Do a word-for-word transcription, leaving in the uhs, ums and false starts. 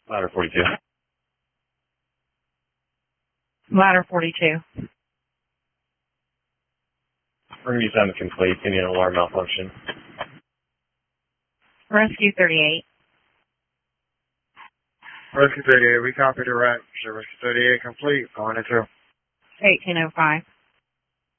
Ladder forty-two. Ladder forty-two. Rescue assignment complete. Any alarm malfunction? Rescue thirty-eight. Rescue thirty-eight, we copy direct. Rescue thirty-eight complete. Going into eighteen oh five.